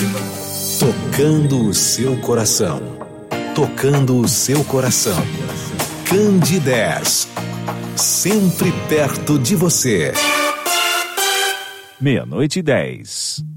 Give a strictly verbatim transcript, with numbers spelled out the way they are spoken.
Tocando o seu coração. Tocando o seu coração. Candidez. Sempre perto de você. Meia-noite e dez.